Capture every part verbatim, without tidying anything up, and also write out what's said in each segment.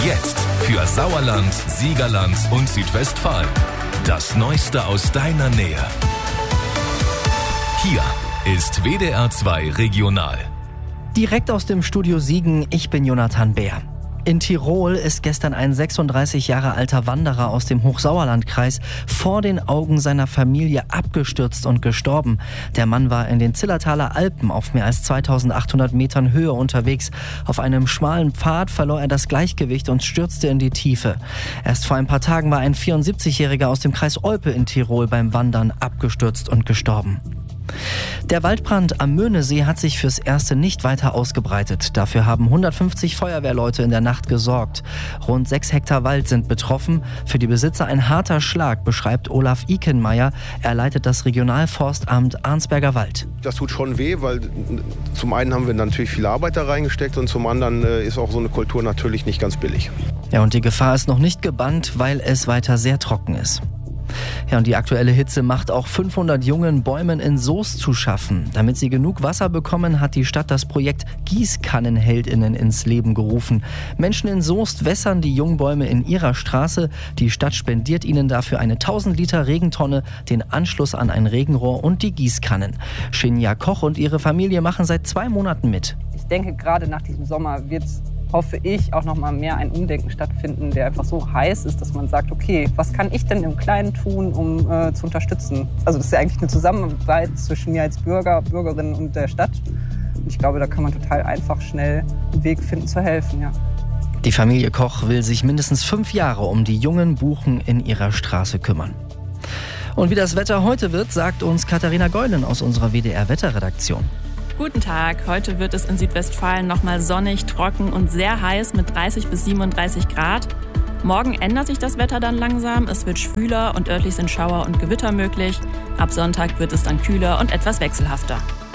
Jetzt für Sauerland, Siegerland und Südwestfalen. Das Neueste aus deiner Nähe. Hier ist W D R zwei Regional. Direkt aus dem Studio Siegen, ich bin Jonathan Bär. In Tirol ist gestern ein sechsunddreißig Jahre alter Wanderer aus dem Hochsauerlandkreis vor den Augen seiner Familie abgestürzt und gestorben. Der Mann war in den Zillertaler Alpen auf mehr als zweitausendachthundert Metern Höhe unterwegs. Auf einem schmalen Pfad verlor er das Gleichgewicht und stürzte in die Tiefe. Erst vor ein paar Tagen war ein vierundsiebzigjähriger aus dem Kreis Olpe in Tirol beim Wandern abgestürzt und gestorben. Der Waldbrand am Möhnesee hat sich fürs Erste nicht weiter ausgebreitet. Dafür haben hundertfünfzig Feuerwehrleute in der Nacht gesorgt. Rund sechs Hektar Wald sind betroffen. Für die Besitzer ein harter Schlag, beschreibt Olaf Ikenmeier. Er leitet das Regionalforstamt Arnsberger Wald. Das tut schon weh, weil zum einen haben wir natürlich viel Arbeit da reingesteckt und zum anderen ist auch so eine Kultur natürlich nicht ganz billig. Ja, und die Gefahr ist noch nicht gebannt, weil es weiter sehr trocken ist. Ja, und die aktuelle Hitze macht auch fünfhundert jungen Bäumen in Soest zu schaffen. Damit sie genug Wasser bekommen, hat die Stadt das Projekt GießkannenheldInnen ins Leben gerufen. Menschen in Soest wässern die Jungbäume in ihrer Straße. Die Stadt spendiert ihnen dafür eine tausend Liter Regentonne, den Anschluss an ein Regenrohr und die Gießkannen. Shinja Koch und ihre Familie machen seit zwei Monaten mit. Ich denke, gerade nach diesem Sommer wird es, hoffe ich, auch noch mal mehr ein Umdenken stattfinden, der einfach so heiß ist, dass man sagt, okay, was kann ich denn im Kleinen tun, um äh, zu unterstützen? Also das ist ja eigentlich eine Zusammenarbeit zwischen mir als Bürger, Bürgerin und der Stadt. Und ich glaube, da kann man total einfach schnell einen Weg finden, zu helfen, ja. Die Familie Koch will sich mindestens fünf Jahre um die jungen Buchen in ihrer Straße kümmern. Und wie das Wetter heute wird, sagt uns Katharina Geulen aus unserer W D R-Wetterredaktion. Guten Tag, heute wird es in Südwestfalen nochmal sonnig, trocken und sehr heiß mit dreißig bis siebenunddreißig Grad. Morgen ändert sich das Wetter dann langsam, es wird schwüler und örtlich sind Schauer und Gewitter möglich. Ab Sonntag wird es dann kühler und etwas wechselhafter.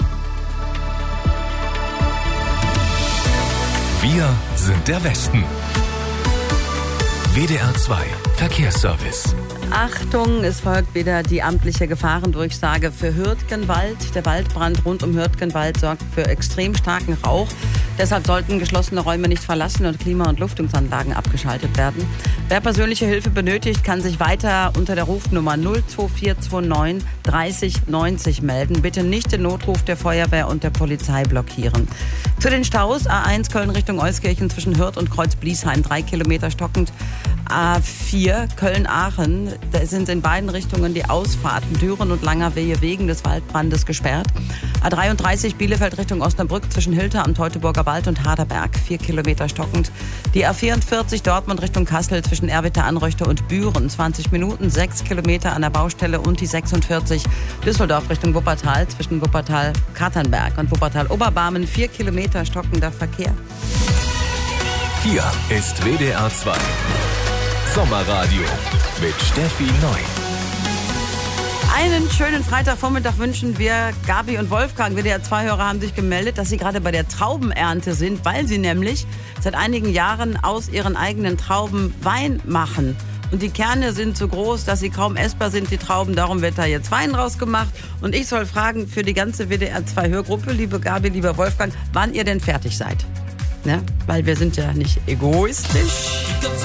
Wir sind der Westen. W D R zwei Verkehrsservice. Achtung, es folgt wieder die amtliche Gefahrendurchsage für Hürtgenwald. Der Waldbrand rund um Hürtgenwald sorgt für extrem starken Rauch. Deshalb sollten geschlossene Räume nicht verlassen und Klima- und Lüftungsanlagen abgeschaltet werden. Wer persönliche Hilfe benötigt, kann sich weiter unter der Rufnummer null zwei vier zwei neun dreißig neunzig melden. Bitte nicht den Notruf der Feuerwehr und der Polizei blockieren. Zu den Staus: A eins Köln Richtung Euskirchen zwischen Hürth und Kreuz-Bliesheim, drei Kilometer stockend. A vier Köln-Aachen, da sind in beiden Richtungen die Ausfahrten Düren und Langerwehe wegen des Waldbrandes gesperrt. A dreiunddreißig Bielefeld Richtung Osnabrück zwischen Hilter am Teutoburger Wald und Harderberg, vier Kilometer stockend. Die A vierundvierzig Dortmund Richtung Kassel zwischen Erwitter-Anröchte und Büren, zwanzig Minuten, sechs Kilometer an der Baustelle. Und die sechsundvierzig Düsseldorf Richtung Wuppertal zwischen Wuppertal-Katernberg und Wuppertal-Oberbarmen, vier Kilometer stockender Verkehr. Hier ist W D R zwei Sommerradio mit Steffi Neu. Einen schönen Freitagvormittag wünschen wir. Gabi und Wolfgang, W D R zwei Hörer, haben sich gemeldet, dass sie gerade bei der Traubenernte sind, weil sie nämlich seit einigen Jahren aus ihren eigenen Trauben Wein machen. Und die Kerne sind so groß, dass sie kaum essbar sind, die Trauben. Darum wird da jetzt Wein rausgemacht. Und ich soll fragen für die ganze W D R zwei Hörgruppe, liebe Gabi, lieber Wolfgang, wann ihr denn fertig seid. Ne? Weil wir sind ja nicht egoistisch.